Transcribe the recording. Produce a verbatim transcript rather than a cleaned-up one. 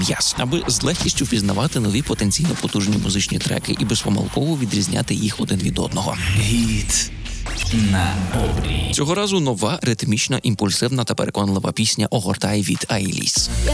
м'яз, аби з легкістю впізнавати нові потенційно потужні музичні треки і безпомилково відрізняти їх один від одного. Гіт на обрій. Цього разу нова, ритмічна, імпульсивна та переконлива пісня «Огортай» від Айліс.